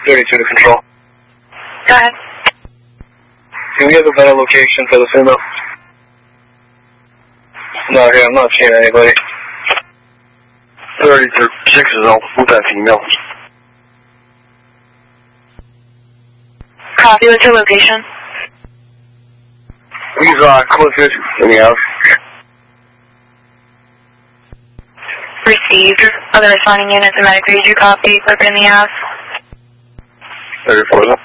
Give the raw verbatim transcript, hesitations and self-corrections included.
thirty-two to control. Go ahead. Do we have a better location for the female? Not here, I'm not seeing anybody. thirty-six is all with that female. Copy, what's your location? He's uh, Clifford in the house. Received. Other responding units and medic read you copy. Clifford in the house. thirty-four.